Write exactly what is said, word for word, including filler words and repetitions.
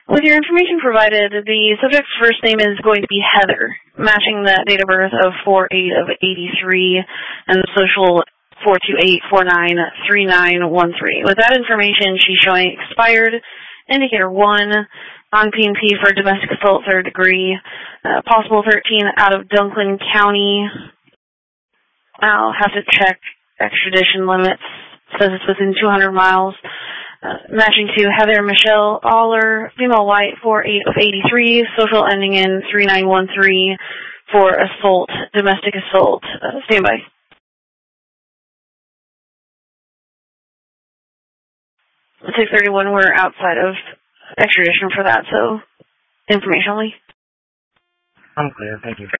With your information provided, the subject's first name is going to be Heather, matching the date of birth of four eight of eighty-three and the social four two eight four nine three nine one three. With that information, she's showing expired, indicator one, non-P N P for domestic assault third degree, uh, possible thirteen out of Dunklin County. I'll have to check extradition limits. It says it's within two hundred miles. Uh, matching to Heather Michelle Aller, female white, four eight of eighty-three, social ending in three nine one three for assault, domestic assault. Uh, stand by. six thirty-one, we're outside of extradition for that, so information only. I'm clear, thank you.